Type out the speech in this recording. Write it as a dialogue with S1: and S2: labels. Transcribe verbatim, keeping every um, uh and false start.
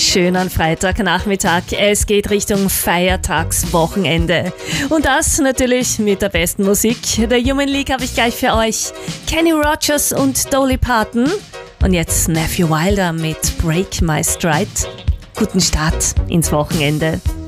S1: schönen Freitagnachmittag. Es geht Richtung Feiertagswochenende. Und das natürlich mit der besten Musik. Der Human League habe ich gleich für euch. Kenny Rogers und Dolly Parton. Und jetzt Matthew Wilder mit Break My Stride. Guten Start ins Wochenende.